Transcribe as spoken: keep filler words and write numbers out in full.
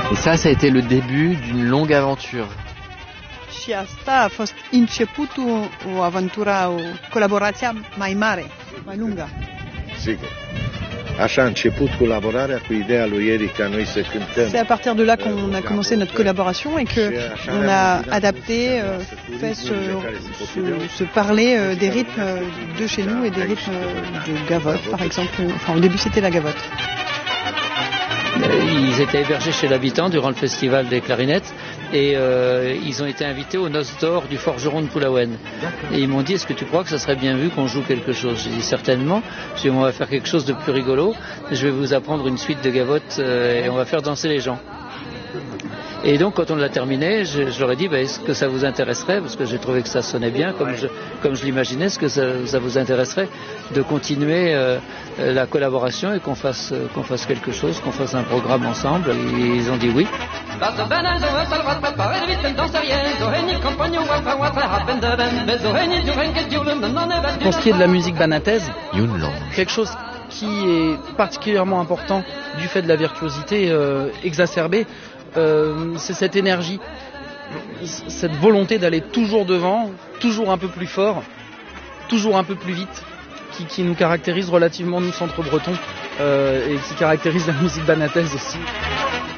Et ça, ça a été le début d'une longue aventure. Și asta a fost începutul o aventură, o colaborație mai mare, mai lungă. Sigur. Așa a început colaborarea cu ideea lui Eric ca noi să cântăm. C'est à partir de là qu'on a commencé notre collaboration et que on a adapté, euh, fait se, se, se parler euh, des rythmes de chez nous et des rythmes de gavotte, par exemple. Enfin, au début, c'était la gavotte. Ils étaient hébergés chez l'habitant durant le festival des clarinettes et euh, ils ont été invités aux noces d'or du forgeron de Pulaouen. Et ils m'ont dit, est-ce que tu crois que ça serait bien vu qu'on joue quelque chose? J'ai dit certainement. J'ai dit, on va faire quelque chose de plus rigolo. Je vais vous apprendre une suite de gavottes euh, et on va faire danser les gens. Et donc quand on l'a terminé, je, je leur ai dit, bah, est-ce que ça vous intéresserait, parce que j'ai trouvé que ça sonnait bien, comme je, comme je l'imaginais, est-ce que ça, ça vous intéresserait de continuer euh, la collaboration et qu'on fasse, euh, qu'on fasse quelque chose, qu'on fasse un programme ensemble? Et ils ont dit oui. Pour ce qui est de la musique banataise, quelque chose qui est particulièrement important du fait de la virtuosité euh, exacerbée, Euh, c'est cette énergie, cette volonté d'aller toujours devant, toujours un peu plus fort, toujours un peu plus vite, qui, qui nous caractérise relativement, nous, centre breton, euh, et qui caractérise la musique banataise aussi.